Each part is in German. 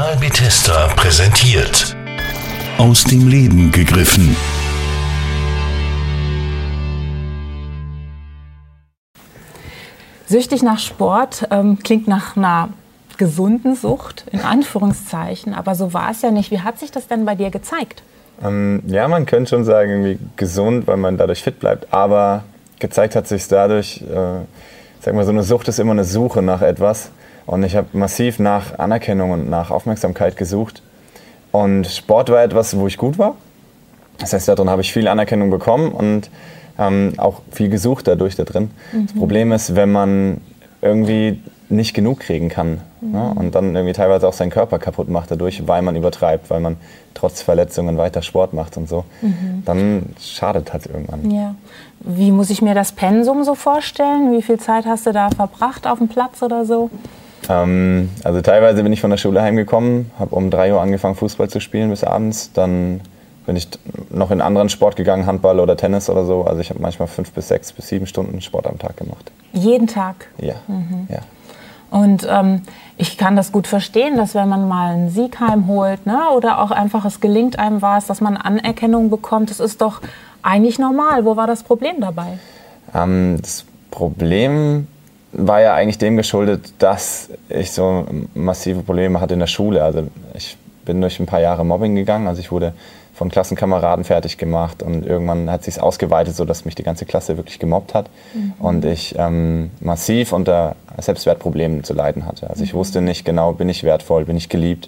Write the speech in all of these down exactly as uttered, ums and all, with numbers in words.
Kanal Bethesda präsentiert. Aus dem Leben gegriffen. Süchtig nach Sport ähm, klingt nach einer gesunden Sucht, in Anführungszeichen, aber so war es ja nicht. Wie hat sich das denn bei dir gezeigt? Ähm, ja, man könnte schon sagen, irgendwie gesund, weil man dadurch fit bleibt, aber gezeigt hat sich dadurch, äh, sag mal, so eine Sucht ist immer eine Suche nach etwas und ich habe massiv nach Anerkennung und nach Aufmerksamkeit gesucht und Sport war etwas, wo ich gut war. Das heißt, darin habe ich viel Anerkennung bekommen und ähm, auch viel gesucht dadurch da drin. Mhm. Das Problem ist, wenn man irgendwie nicht genug kriegen kann, mhm. ne? Und dann irgendwie teilweise auch seinen Körper kaputt macht dadurch, weil man übertreibt, weil man trotz Verletzungen weiter Sport macht und so, mhm. dann schadet halt irgendwann. Ja. Wie muss ich mir das Pensum so vorstellen? Wie viel Zeit hast du da verbracht auf dem Platz oder so? Ähm, also teilweise bin ich von der Schule heimgekommen, habe um drei Uhr angefangen Fußball zu spielen bis abends, dann bin ich noch in einen anderen Sport gegangen, Handball oder Tennis oder so. Also ich habe manchmal fünf bis sechs bis sieben Stunden Sport am Tag gemacht. Jeden Tag? Ja, mhm. ja. Und ähm, ich kann das gut verstehen, dass wenn man mal einen Sieg heimholt, ne, oder auch einfach es gelingt einem was, dass man Anerkennung bekommt, das ist doch eigentlich normal. Wo war das Problem dabei? Ähm, das Problem war ja eigentlich dem geschuldet, dass ich so massive Probleme hatte in der Schule. Also ich bin durch ein paar Jahre Mobbing gegangen, also ich wurde von Klassenkameraden fertig gemacht und irgendwann hat sich es ausgeweitet, sodass mich die ganze Klasse wirklich gemobbt hat mhm. und ich ähm, massiv unter Selbstwertproblemen zu leiden hatte. Also ich mhm. wusste nicht genau, bin ich wertvoll, bin ich geliebt.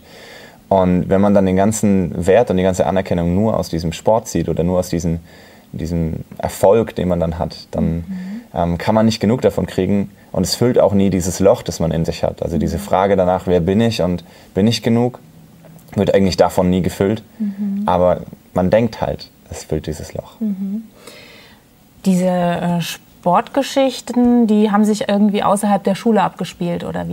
Und wenn man dann den ganzen Wert und die ganze Anerkennung nur aus diesem Sport sieht oder nur aus diesem, diesem Erfolg, den man dann hat, dann mhm. ähm, kann man nicht genug davon kriegen und es füllt auch nie dieses Loch, das man in sich hat. Also diese Frage danach, wer bin ich und bin ich genug, wird eigentlich davon nie gefüllt, mhm. aber man denkt halt, es füllt dieses Loch. Mhm. Diese äh, Sportgeschichten, die haben sich irgendwie außerhalb der Schule abgespielt, oder wie?